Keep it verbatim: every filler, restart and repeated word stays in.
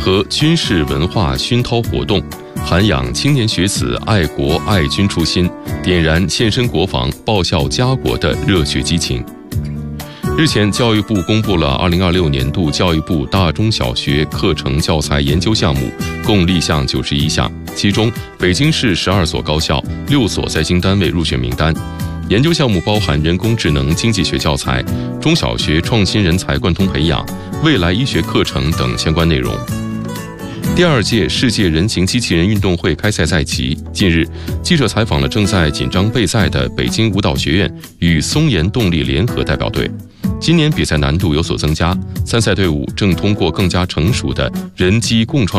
和军事文化熏陶活动，涵养青年学子爱国爱军初心，点燃献身国防、报效家国的热血激情。日前，教育部公布了二零二六年度教育部大中小学课程教材研究项目，共立项九十一项，其中北京市十二所高校、六所在京单位入选名单。研究项目包含人工智能经济学教材、中小学创新人才贯通培养、未来医学课程等相关内容。第二届世界人形机器人运动会开赛在即，近日，记者采访了正在紧张备赛的北京舞蹈学院与松岩动力联合代表队。今年比赛难度有所增加，参赛队伍正通过更加成熟的人机共创